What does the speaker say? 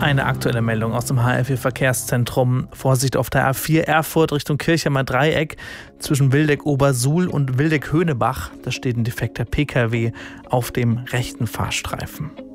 Eine aktuelle Meldung aus dem HR4 Verkehrszentrum. Vorsicht auf der A4 Erfurt Richtung Kirchheimer Dreieck zwischen Wildeck-Obersuhl und Wildeck-Höhnebach. Da steht ein defekter Pkw auf dem rechten Fahrstreifen.